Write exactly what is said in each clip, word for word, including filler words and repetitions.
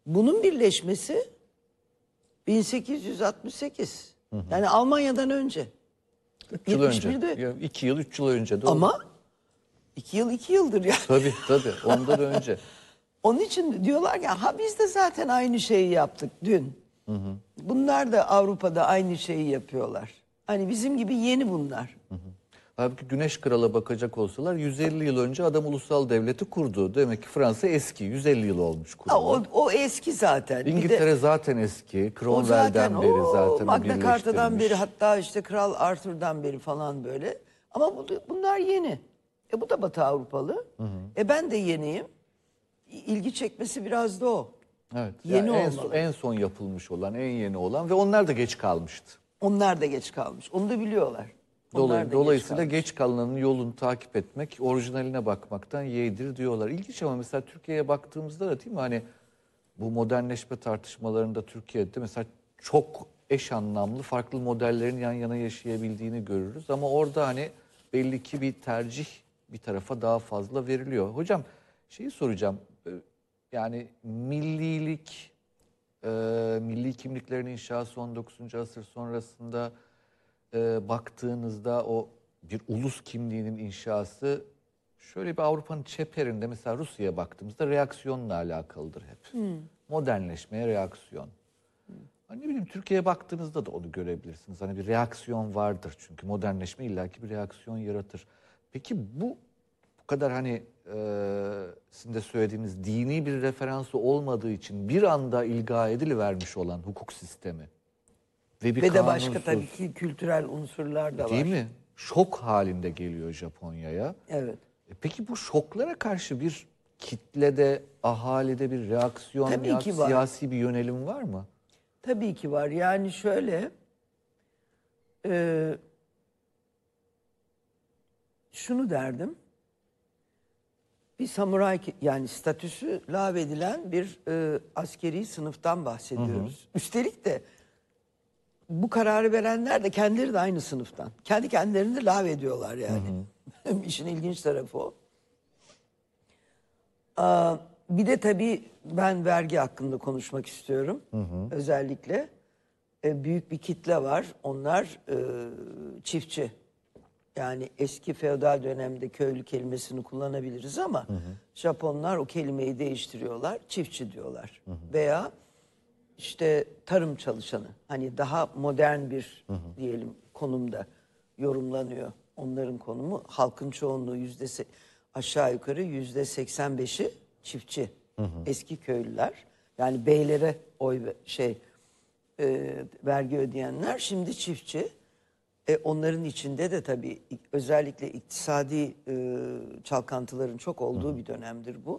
Bunun birleşmesi bin sekiz yüz altmış sekiz. Hı hı. Yani Almanya'dan önce. üç yıl önce. iki yıl, üç yıl önce. Doğru. Ama iki yıl, iki yıldır yani. Tabii tabii. Ondan önce. Onun için diyorlar ki ha biz de zaten aynı şeyi yaptık dün. Hı hı. Bunlar da Avrupa'da aynı şeyi yapıyorlar. Hani bizim gibi yeni bunlar. Hı hı. Halbuki Güneş Kral'a bakacak olsalar yüz elli yıl önce adam ulusal devleti kurdu. Demek ki Fransa eski. yüz elli yıl olmuş kurulu. O, o eski zaten. İngiltere de, zaten eski. Cromwell'den beri o, zaten Magna Carta'dan beri, hatta işte Kral Arthur'dan beri falan böyle. Ama bu, bunlar yeni. E bu da Batı Avrupalı. Hı hı. E ben de yeniyim. İlgi çekmesi biraz da o. Evet. Yeni yani en, olmalı. son, en son yapılmış olan, en yeni olan ve onlar da geç kalmıştı. Onlar da geç kalmış. Onu da biliyorlar. Dolay, dolayısıyla geç, geç kalınanın yolunu takip etmek, orijinaline bakmaktan yeğdir diyorlar. İlginç ama mesela Türkiye'ye baktığımızda da değil mi? Hani bu modernleşme tartışmalarında Türkiye'de mesela çok eş anlamlı farklı modellerin yan yana yaşayabildiğini görürüz. Ama orada hani belli ki bir tercih bir tarafa daha fazla veriliyor. Hocam şeyi soracağım. Yani millilik, e, milli kimliklerin inşası on dokuzuncu asır sonrasında e, baktığınızda o bir ulus kimliğinin inşası şöyle bir Avrupa'nın çeperinde mesela Rusya'ya baktığımızda reaksiyonla alakalıdır hep. Hmm. Modernleşmeye reaksiyon. Hmm. Hani ne bileyim Türkiye'ye baktığınızda da onu görebilirsiniz. Hani bir reaksiyon vardır çünkü modernleşme illaki bir reaksiyon yaratır. Peki bu bu kadar hani e, sizin de söylediğiniz dini bir referansı olmadığı için bir anda ilga edilivermiş olan hukuk sistemi ve bir ve de kanunsuz, başka tabii ki kültürel unsurlar da var. Değil mi? Şok halinde geliyor Japonya'ya. Evet. E peki bu şoklara karşı bir kitlede, ahalide bir reaksiyon, tabii ya, ki var. siyasi bir yönelim var mı? Tabii ki var. Yani şöyle, e, şunu derdim. Bir samuray, yani statüsü lağvedilen bir e, askeri sınıftan bahsediyoruz. Hı hı. Üstelik de bu kararı verenler de kendileri de aynı sınıftan. Kendi kendilerini de lağvediyorlar yani. Hı hı. İşin ilginç tarafı o. Aa, bir de tabii ben vergi hakkında konuşmak istiyorum. Hı hı. Özellikle e, büyük bir kitle var. Onlar e, çiftçi. Yani eski feodal dönemde köylü kelimesini kullanabiliriz ama hı hı. Japonlar o kelimeyi değiştiriyorlar. Çiftçi diyorlar. Hı hı. Veya işte tarım çalışanı. Hani daha modern bir hı hı. diyelim konumda yorumlanıyor. Onların konumu, halkın çoğunluğu yüzde aşağı yukarı yüzde seksen beşi çiftçi. Hı hı. Eski köylüler. Yani beylere oy şey e, vergi ödeyenler şimdi çiftçi. E, onların içinde de tabii özellikle iktisadi e, çalkantıların çok olduğu hı hı. bir dönemdir bu.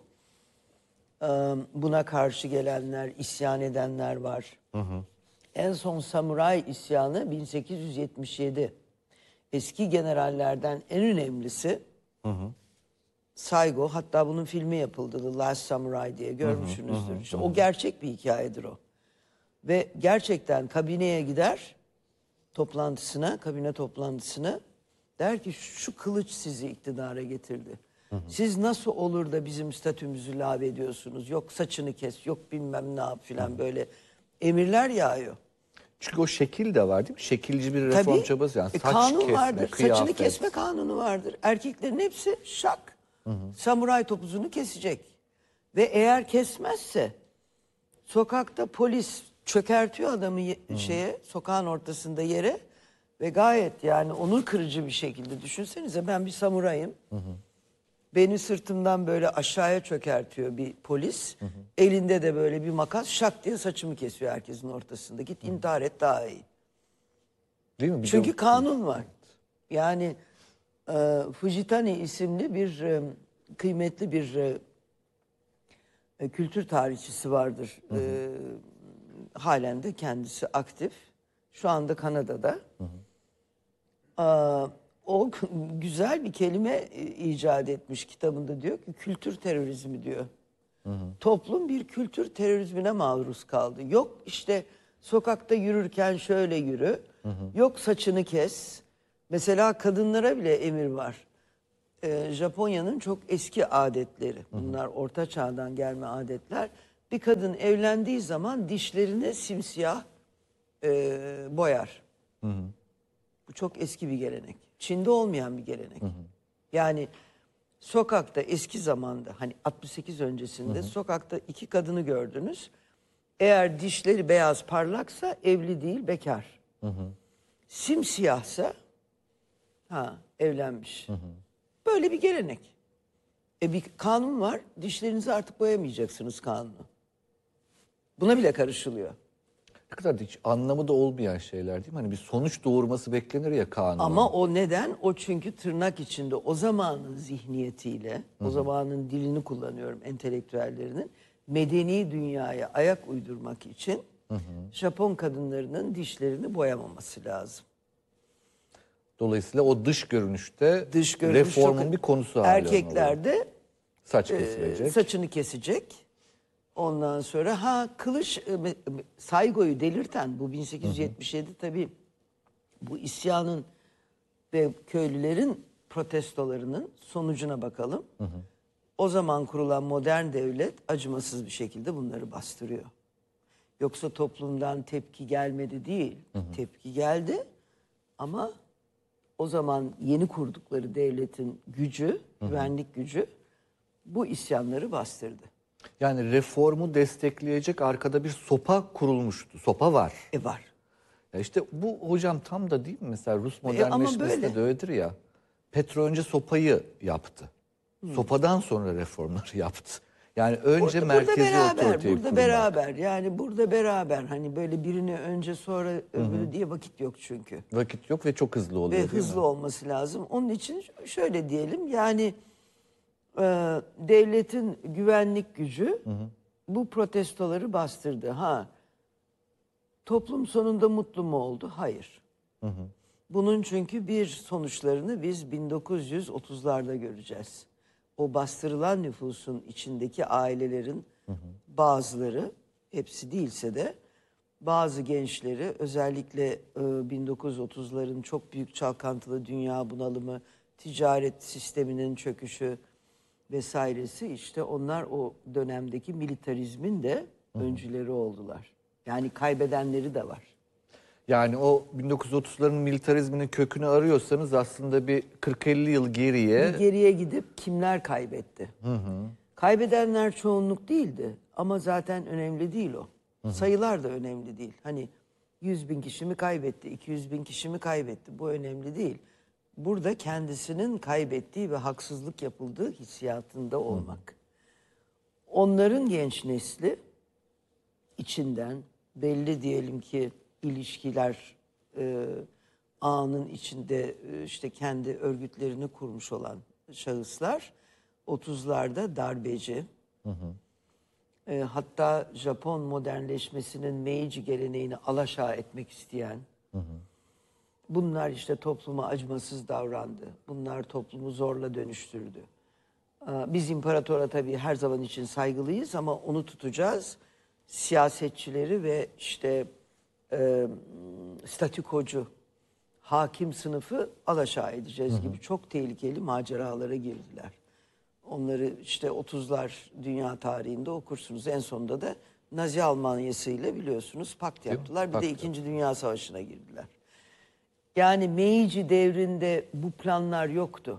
E, buna karşı gelenler, isyan edenler var. Hı hı. En son samuray isyanı bin sekiz yüz yetmiş yedi. Eski generallerden en önemlisi hı hı. Saigo, hatta bunun filmi yapıldı, The Last Samurai diye, görmüşsünüzdür. Hı hı. İşte hı hı. o gerçek bir hikayedir o. Ve gerçekten kabineye gider, toplantısına, kabine toplantısına, der ki şu kılıç sizi iktidara getirdi. Hı hı. Siz nasıl olur da bizim statümüzü lağvediyorsunuz? Yok saçını kes, yok bilmem ne yap filan, böyle emirler yağıyor. Çünkü o şekil de var değil mi? Şekilci bir reform Tabii, çabası yani. Saç kanun kesme, vardır, kıyafet. saçını kesme kanunu vardır. Erkeklerin hepsi şak. Hı hı. Samuray topuzunu kesecek. Ve eğer kesmezse sokakta polis çökertiyor adamı hı. şeye, sokağın ortasında yere ve gayet yani onur kırıcı bir şekilde, düşünsenize, ben bir samurayım. Hı hı. Beni sırtımdan böyle aşağıya çökertiyor bir polis. Hı hı. Elinde de böyle bir makas, şak diye saçımı kesiyor herkesin ortasında. Git hı hı. intihar et daha iyi. Değil mi? Bir Çünkü de... kanun var. Yani e, Fujitani isimli bir e, kıymetli bir e, kültür tarihçisi vardır. Hı hı. E, halen de kendisi aktif. Şu anda Kanada'da. Hı hı. Aa, o güzel bir kelime icat etmiş kitabında, diyor ki kültür terörizmi diyor. Hı hı. Toplum bir kültür terörizmine maruz kaldı. Yok işte sokakta yürürken şöyle yürü. Hı hı. Yok saçını kes. Mesela kadınlara bile emir var. Ee, Japonya'nın çok eski adetleri. Bunlar orta çağdan gelme adetler. Bir kadın evlendiği zaman dişlerini simsiyah e, boyar. Bu çok eski bir gelenek. Çin'de olmayan bir gelenek. Yani sokakta eski zamanda hani altmış sekiz öncesinde sokakta iki kadını gördünüz. Eğer dişleri beyaz parlaksa evli değil, bekar. Simsiyahsa ha evlenmiş. Böyle bir gelenek. E bir kanun var. Dişlerinizi artık boyamayacaksınız kanunu. Buna bile karışılıyor. Ne kadar hiç anlamı da olmayan şeyler değil mi? Hani bir sonuç doğurması beklenir ya kanunun. Ama o neden? O çünkü tırnak içinde o zamanın zihniyetiyle, o zamanın dilini kullanıyorum entelektüellerinin, medeni dünyaya ayak uydurmak için Japon kadınlarının dişlerini boyamaması lazım. Dolayısıyla o dış görünüşte Dış görünüş reformun çok- bir konusu haline alıyor. Erkeklerde Saç e, kesilecek. saçını kesecek. Ondan sonra ha kılıç e, me- me- Saigo'yu delirten bu bin sekiz yüz yetmiş yedi tabii bu isyanın ve köylülerin protestolarının sonucuna bakalım. O zaman kurulan modern devlet acımasız bir şekilde bunları bastırıyor. Yoksa toplumdan tepki gelmedi değil. Tepki geldi ama o zaman yeni kurdukları devletin gücü, güvenlik gücü bu isyanları bastırdı. Yani reformu destekleyecek arkada bir sopa kurulmuştu. Sopa var. E var. Ya işte bu hocam tam da değil mi? Mesela Rus ama modernleşmesi böyle. de öyledir ya. Petro önce sopayı yaptı. Sopadan sonra reformları yaptı. Yani önce Burada, merkezi burada beraber, otoriteyi burada kurmak. beraber. Yani burada beraber. Hani böyle birini önce sonra öbürü diye vakit yok çünkü. Vakit yok ve çok hızlı oluyor Ve değil hızlı mi? olması lazım. Onun için şöyle diyelim yani e, devletin güvenlik gücü bu protestoları bastırdı. Ha toplum sonunda mutlu mu oldu? Hayır. Bunun çünkü bir sonuçlarını biz bin dokuz yüz otuzlarda göreceğiz. O bastırılan nüfusun içindeki ailelerin bazıları, hepsi değilse de bazı gençleri özellikle e, bin dokuz yüz otuzların çok büyük çalkantılı dünya bunalımı, ticaret sisteminin çöküşü vesairesi işte onlar o dönemdeki militarizmin de öncüleri oldular. Yani kaybedenleri de var. Yani o bin dokuz yüz otuzların militarizminin kökünü arıyorsanız aslında bir kırk elli yıl geriye Bir geriye gidip kimler kaybetti? Kaybedenler çoğunluk değildi ama zaten önemli değil o. Sayılar da önemli değil. Hani yüz bin kişi mi kaybetti, iki yüz bin kişi mi kaybetti bu önemli değil. Burada kendisinin kaybettiği ve haksızlık yapıldığı hissiyatında olmak. Onların genç nesli içinden belli diyelim ki ilişkiler e, ağının içinde e, işte kendi örgütlerini kurmuş olan şahıslar otuzlarda darbeci. E, hatta Japon modernleşmesinin Meiji geleneğini alaşağı etmek isteyen. Bunlar işte topluma acımasız davrandı. Bunlar toplumu zorla dönüştürdü. Aa, Biz imparatora tabii her zaman için saygılıyız ama onu tutacağız. Siyasetçileri ve işte e, statükocu, hakim sınıfı alaşağı edeceğiz gibi çok tehlikeli maceralara girdiler. Onları işte otuzlar dünya tarihinde okursunuz. En sonunda da Nazi Almanyası ile biliyorsunuz pakt yaptılar. Bir Pakt de İkinci Dünya Savaşı'na girdiler. Yani Meiji devrinde bu planlar yoktu.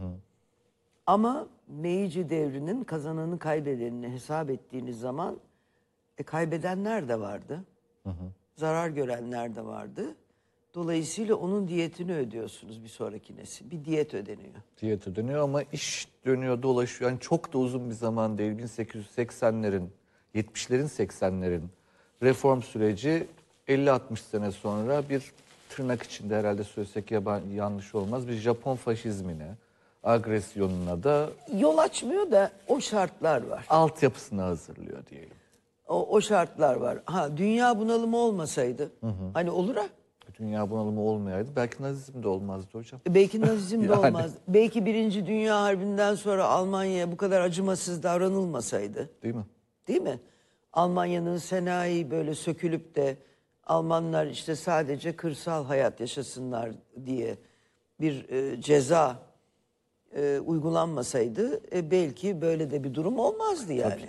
Ama Meiji devrinin kazananı kaybedenini hesap ettiğiniz zaman e, kaybedenler de vardı. Zarar görenler de vardı. Dolayısıyla onun diyetini ödüyorsunuz bir sonraki nesil. Bir diyet ödeniyor. diyet ödeniyor ama iş dönüyor dolaşıyor. Yani çok da uzun bir zaman değil. bin sekiz yüz seksenlerin, yetmişlerin seksenlerin reform süreci elli altmış sene sonra bir tırnak içinde herhalde söylesek yaban, yanlış olmaz. Bir Japon faşizmine, agresyonuna da Yol açmıyor da o şartlar var. altyapısını hazırlıyor diyelim. O, o şartlar var. Ha dünya bunalımı olmasaydı hani olur ha. Dünya bunalımı olmayaydı belki Nazizm de olmazdı hocam. Belki Nazizm de Yani. olmaz. Belki Birinci Dünya Harbi'nden sonra Almanya'ya bu kadar acımasız davranılmasaydı. Değil mi? Değil mi? Almanya'nın sanayi böyle sökülüp de Almanlar işte sadece kırsal hayat yaşasınlar diye bir e, ceza e, uygulanmasaydı e, belki böyle de bir durum olmazdı yani. Tabii ki.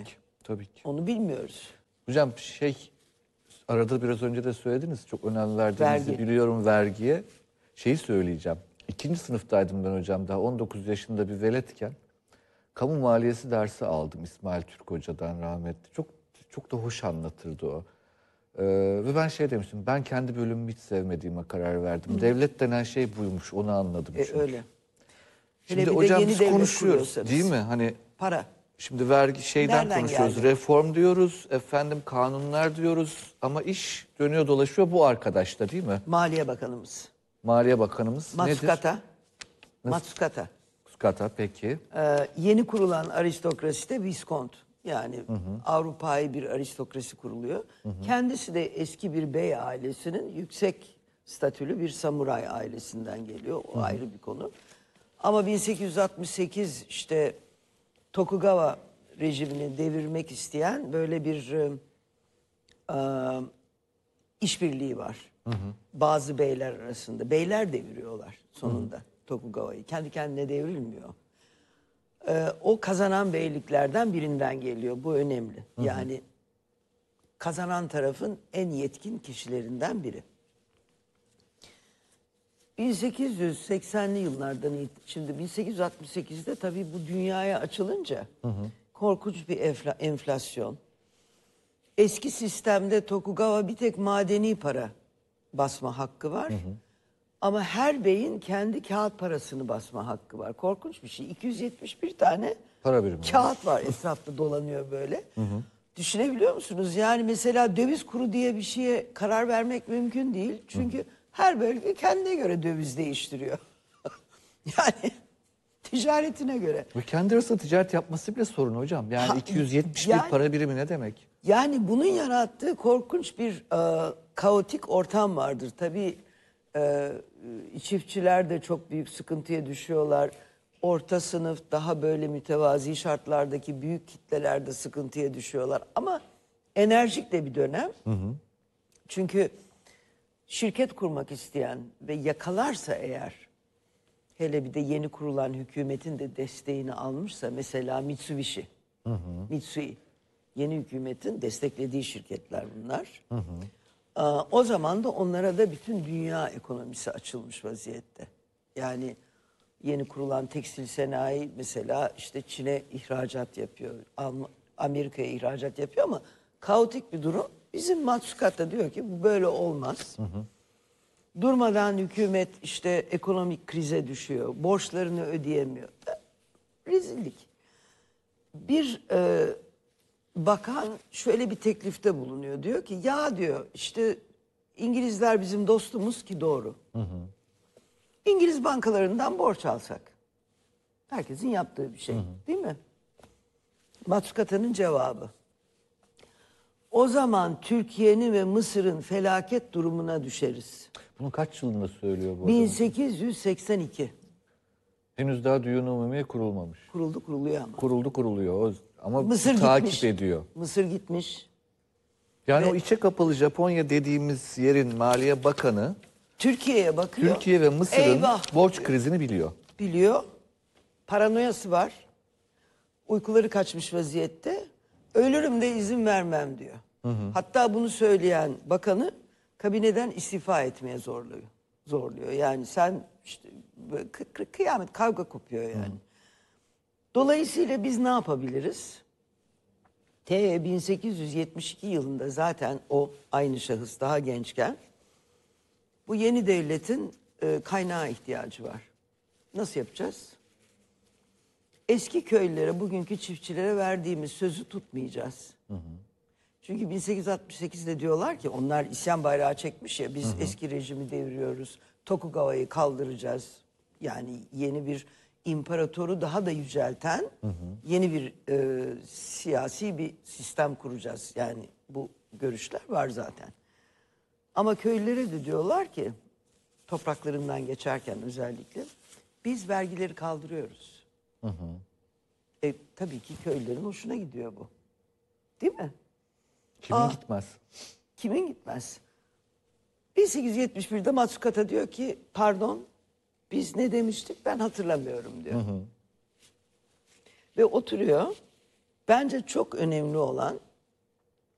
Tabii ki. Onu bilmiyoruz. Hocam şey arada biraz önce de söylediniz. Çok önem verdiğinizi Vergi. biliyorum vergiye. Şeyi söyleyeceğim. İkinci sınıftaydım ben hocam. Daha on dokuz yaşında bir veletken kamu maliyesi dersi aldım İsmail Türk Hoca'dan rahmetli. Çok çok da hoş anlatırdı o. Ee, ve ben şey demiştim. Ben kendi bölümümü hiç sevmediğime karar verdim. Hı. Devlet denen şey buymuş. Onu anladım E, çünkü. öyle. Şimdi Hele bir de hocam yeni biz devlet konuşuyoruz kuruyorsanız. değil mi? Hani Para. şimdi vergi şeyden Nereden konuşuyoruz. geldi? Reform diyoruz. Efendim kanunlar diyoruz. Ama iş dönüyor dolaşıyor bu arkadaşta değil mi? Maliye Bakanımız. Maliye Bakanımız nedir? Matsukata. Matsukata. Skata peki. Ee, yeni kurulan aristokrasi de Viskont. Yani Avrupa'yı bir aristokrasi kuruluyor. Hı hı. Kendisi de eski bir bey ailesinin yüksek statülü bir samuray ailesinden geliyor. O hı hı. ayrı bir konu. Ama bin sekiz yüz altmış sekiz işte Tokugawa rejimini devirmek isteyen böyle bir e, e, işbirliği var. Hı hı. Bazı beyler arasında. Beyler deviriyorlar sonunda. Hı hı. Tokugawa'yı. Kendi kendine devrilmiyor. Ee, o kazanan beyliklerden birinden geliyor. Bu önemli. Hı hı. Yani kazanan tarafın en yetkin kişilerinden biri. bin sekiz yüz seksenli yıllardan şimdi bin sekiz yüz altmış sekizde tabii bu dünyaya açılınca hı hı. korkunç bir enfla, enflasyon. Eski sistemde Tokugawa bir tek madeni para basma hakkı var. Hı hı. Ama her beyin kendi kağıt parasını basma hakkı var. Korkunç bir şey. iki yüz yetmiş bir tane para birimi kağıt var etrafta dolanıyor böyle. Hı hı. Düşünebiliyor musunuz? Yani mesela döviz kuru diye bir şeye karar vermek mümkün değil. Çünkü hı hı. her bölge kendine göre döviz değiştiriyor. Yani ticaretine göre. Ve kendi arasında ticaret yapması bile sorun hocam. Yani ha, iki yüz yetmiş bir yani, para birimi ne demek? Yani bunun yarattığı korkunç bir e, kaotik ortam vardır. Tabii e, çiftçiler de çok büyük sıkıntıya düşüyorlar. Orta sınıf daha böyle mütevazi şartlardaki büyük kitleler de sıkıntıya düşüyorlar. Ama enerjik de bir dönem. Hı hı. Çünkü şirket kurmak isteyen ve yakalarsa eğer, hele bir de yeni kurulan hükümetin de desteğini almışsa, mesela Mitsubishi, hı hı. Mitsui, yeni hükümetin desteklediği şirketler bunlar. Hı hı. O zaman da onlara da bütün dünya ekonomisi açılmış vaziyette. Yani yeni kurulan tekstil sanayi mesela işte Çin'e ihracat yapıyor, Amerika'ya ihracat yapıyor ama kaotik bir durum. Bizim Matsukata diyor ki bu böyle olmaz. Hı hı. Durmadan hükümet işte ekonomik krize düşüyor, borçlarını ödeyemiyor. Rezillik. Bir e, bakan şöyle bir teklifte bulunuyor. Diyor ki ya diyor işte İngilizler bizim dostumuz ki doğru. Hı hı. İngiliz bankalarından borç alsak. Herkesin yaptığı bir şey, hı hı. değil mi? Matsukata'nın cevabı. O zaman Türkiye'nin ve Mısır'ın felaket durumuna düşeriz. Bunu kaç yılında söylüyor bu bin sekiz yüz seksen iki. Henüz daha düğün umumiye kurulmamış. Kuruldu kuruluyor ama. Kuruldu kuruluyor ama Mısır takip gitmiş. ediyor. Mısır gitmiş. Yani ve o içe kapalı Japonya dediğimiz yerin Maliye Bakanı Türkiye'ye bakıyor. Türkiye ve Mısır'ın borç krizini biliyor. Biliyor. Paranoyası var. Uykuları kaçmış vaziyette. Ölürüm de izin vermem diyor. Hı hı. Hatta bunu söyleyen bakanı kabineden istifa etmeye zorluyor. Zorluyor. Yani sen işte kı kıyamet kavga kopuyor yani. Hı hı. Dolayısıyla biz ne yapabiliriz? T bin sekiz yüz yetmiş iki yılında zaten o aynı şahıs daha gençken bu yeni devletin e, kaynağa ihtiyacı var. Nasıl yapacağız? Eski köylülere, bugünkü çiftçilere verdiğimiz sözü tutmayacağız. Hı hı. Çünkü bin sekiz yüz altmış sekizde diyorlar ki onlar isyan bayrağı çekmiş ya biz hı hı. eski rejimi deviriyoruz. Tokugawa'yı kaldıracağız. Yani yeni bir imparatoru daha da yücelten hı hı. yeni bir e, siyasi bir sistem kuracağız. Yani bu görüşler var zaten. Ama köylülere de diyorlar ki topraklarından geçerken özellikle biz vergileri kaldırıyoruz. Hı hı. E, tabii ki köylülerin hoşuna gidiyor bu. Değil mi? Kimin Aa, gitmez? Kimin gitmez? bin sekiz yüz yetmiş birde Matsukata diyor ki pardon biz ne demiştik ben hatırlamıyorum diyor. Hı hı. Ve oturuyor Bence çok önemli olan